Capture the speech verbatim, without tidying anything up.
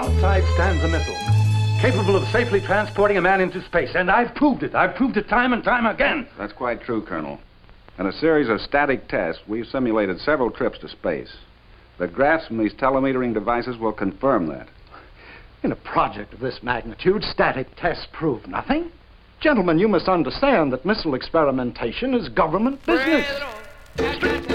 Outside stands a missile, capable of safely transporting a man into space, and I've proved it. I've proved it time and time again. That's quite true, Colonel. In a series of static tests, we've simulated several trips to space. The graphs from these telemetering devices will confirm that. In a project of this magnitude, static tests prove nothing. Gentlemen, you must understand that missile experimentation is government business.